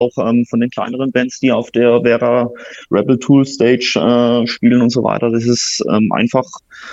auch von den kleineren Bands, die auf der Vera Rebel Tool Stage spielen und so weiter. Das ist einfach,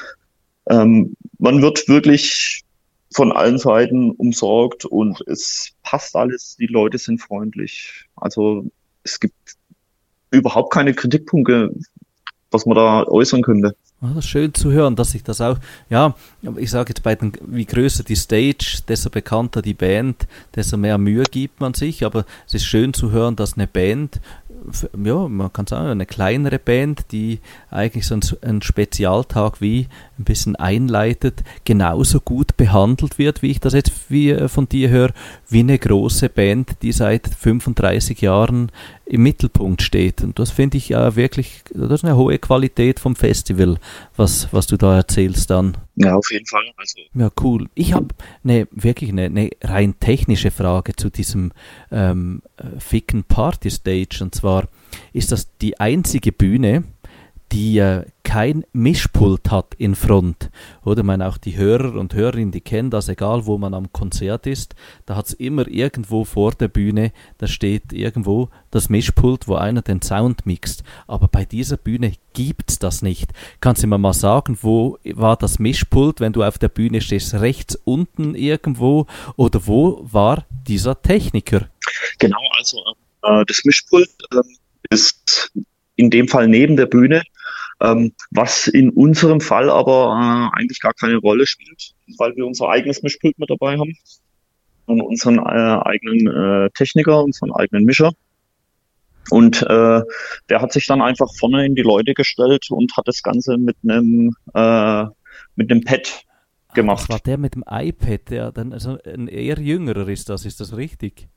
man wird wirklich von allen Seiten umsorgt und es passt alles. Die Leute sind freundlich. Also es gibt überhaupt keine Kritikpunkte, was man da äußern könnte. Ah, das ist schön zu hören, dass sich das auch, ja, ich sage jetzt wie größer die Stage, desto bekannter die Band, desto mehr Mühe gibt man sich, aber es ist schön zu hören, dass eine Band, ja, man kann sagen, eine kleinere Band, die eigentlich so einen Spezialtag wie ein bisschen einleitet, genauso gut behandelt wird, wie ich das jetzt von dir höre, wie eine große Band, die seit 35 Jahren im Mittelpunkt steht. Und das finde ich ja wirklich, das ist eine hohe Qualität vom Festival, was du da erzählst dann. Ja, auf jeden Fall. Also, Ja, cool. Ich habe wirklich eine rein technische Frage zu diesem Ficken Party Stage. Und zwar ist das die einzige Bühne, die kein Mischpult hat in Front. Oder man auch die Hörer und Hörerinnen, die kennen das, egal wo man am Konzert ist, da hat es immer irgendwo vor der Bühne, da steht irgendwo das Mischpult, wo einer den Sound mixt. Aber bei dieser Bühne gibt's das nicht. Kannst du mir mal sagen, wo war das Mischpult, wenn du auf der Bühne stehst, rechts unten irgendwo, oder wo war dieser Techniker? genau, also das Mischpult ist in dem Fall neben der Bühne, was in unserem Fall aber eigentlich gar keine Rolle spielt, weil wir unser eigenes Mischpult mit dabei haben und unseren eigenen Techniker, unseren eigenen Mischer. Und der hat sich dann einfach vorne in die Leute gestellt und hat das Ganze mit einem Pad Ah, das war gemacht. der mit dem iPad, der dann also ein eher jüngerer ist das richtig?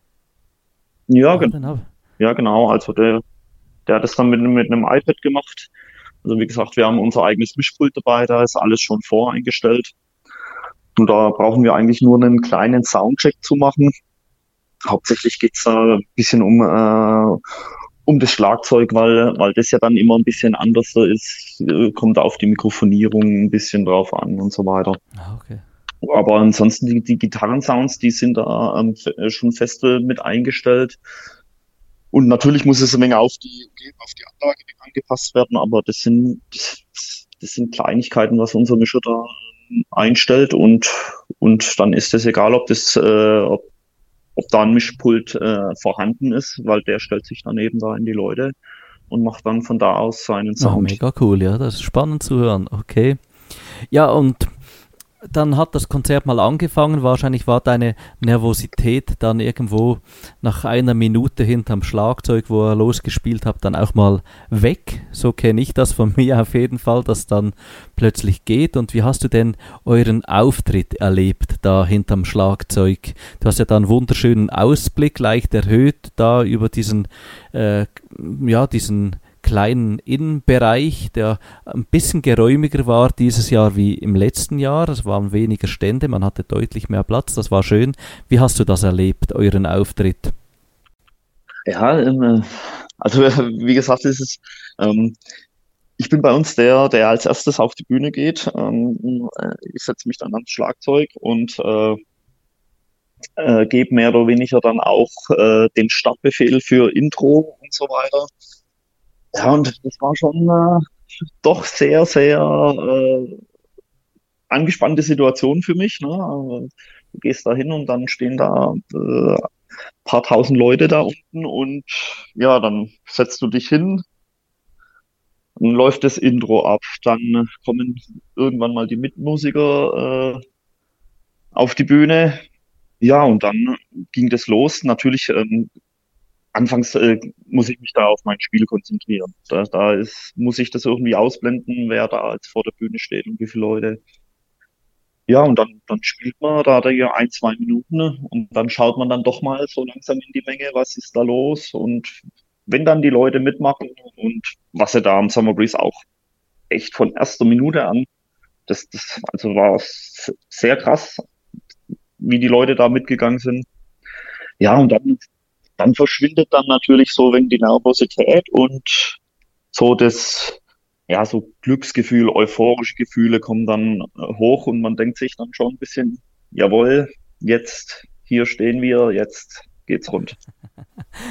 Ja, Ah, genau. Ja, genau. Also der hat es dann mit einem iPad gemacht. Also wie gesagt, wir haben unser eigenes Mischpult dabei, da ist alles schon voreingestellt. Und da brauchen wir eigentlich nur einen kleinen Soundcheck zu machen. Hauptsächlich geht's da ein bisschen um das Schlagzeug, weil das ja dann immer ein bisschen anders ist, kommt auf die Mikrofonierung ein bisschen drauf an und so weiter. Ah, okay. Aber ansonsten die Gitarrensounds, die sind da schon feste mit eingestellt. Und natürlich muss es eine Menge auf die Anlage angepasst werden, aber das sind Kleinigkeiten, was unser Mischer da einstellt und dann ist es egal, ob da ein Mischpult vorhanden ist, weil der stellt sich dann eben da in die Leute und macht dann von da aus seinen Ah, Sound. mega cool, ja, das ist spannend zu hören. Okay. Ja, und dann hat das Konzert mal angefangen. Wahrscheinlich war deine Nervosität dann irgendwo nach einer Minute hinterm Schlagzeug, wo er losgespielt hat, dann auch mal weg. So kenne ich das von mir auf jeden Fall, dass dann plötzlich geht. Und wie hast du denn euren Auftritt erlebt da hinterm Schlagzeug? Du hast ja da einen wunderschönen Ausblick, leicht erhöht, da über äh, diesen kleinen Innenbereich, der ein bisschen geräumiger war dieses Jahr wie im letzten Jahr. Es waren weniger Stände, man hatte deutlich mehr Platz, das war schön. Wie hast du das erlebt, euren Auftritt? Ja, also wie gesagt, ähm, ich bin bei uns der als erstes auf die Bühne geht. Ich setze mich dann ans Schlagzeug und gebe mehr oder weniger dann auch den Startbefehl für Intro und so weiter. Ja, und das war schon doch sehr angespannte Situation für mich. Ne? Du gehst da hin und dann stehen da paar tausend Leute da unten und ja, dann setzt du dich hin, dann läuft das Intro ab, dann kommen irgendwann mal die Mitmusiker auf die Bühne. Ja, und dann ging das los. Natürlich, anfangs muss ich mich da auf mein Spiel konzentrieren. Muss ich das irgendwie ausblenden, wer da jetzt vor der Bühne steht und wie viele Leute. Ja, und dann spielt man da ja ein, zwei Minuten und dann schaut man dann doch mal so langsam in die Menge, was ist da los. Und wenn dann die Leute mitmachen und was ja da am Summer Breeze auch echt von erster Minute an, das also war sehr krass, wie die Leute da mitgegangen sind. Ja, und dann verschwindet dann natürlich so wegen die Nervosität und so ja, so Glücksgefühl, euphorische Gefühle kommen dann hoch und man denkt sich dann schon ein bisschen, jawohl, jetzt hier stehen wir, jetzt geht's rund.